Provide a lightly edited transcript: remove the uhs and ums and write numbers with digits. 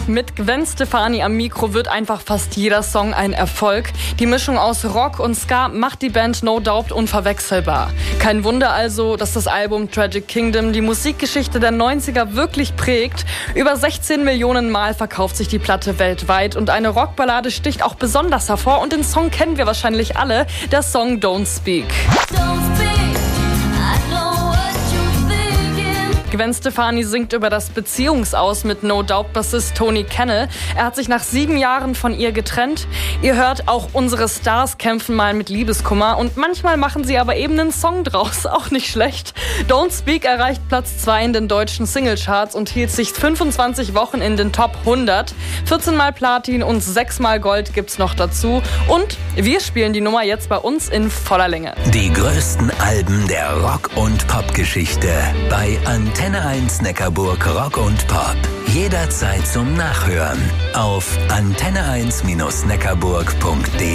Mit Gwen Stefani am Mikro wird einfach fast jeder Song ein Erfolg. Die Mischung aus Rock und Ska macht die Band No Doubt unverwechselbar. Kein Wunder also, dass das Album Tragic Kingdom die Musikgeschichte der 90er wirklich prägt. Über 16 Millionen Mal verkauft sich die Platte weltweit und eine Rockballade sticht auch besonders hervor und den Song kennen wir wahrscheinlich alle, der Song Don't Speak. Gwen Stefani singt über das Beziehungsaus mit No Doubt-Bassist Tony Kennel. Er hat sich nach 7 Jahren von ihr getrennt. Ihr hört, auch unsere Stars kämpfen mal mit Liebeskummer und manchmal machen sie aber eben einen Song draus. Auch nicht schlecht. Don't Speak erreicht Platz 2 in den deutschen Singlecharts und hielt sich 25 Wochen in den Top 100. 14 Mal Platin und 6 Mal Gold gibt's noch dazu. Und wir spielen die Nummer jetzt bei uns in voller Länge. Die größten Alben der Rock- und Pop-Geschichte bei Antenne 1 Neckarburg Rock und Pop. Jederzeit zum Nachhören auf antenne1-neckarburg.de.